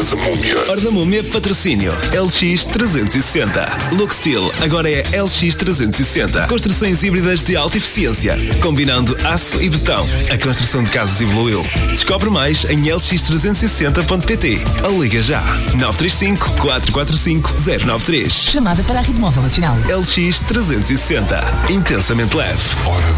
da Múmia. Hora da Múmia, patrocínio LX 360. Look Steel agora é LX 360. Construções híbridas de alta eficiência, combinando aço e betão. A construção de casas evoluiu. Descobre mais em lx360.pt ou liga já 935 445 093. Chamada para a Rede Móvel Nacional. LX 360. Intensamente leve. Hora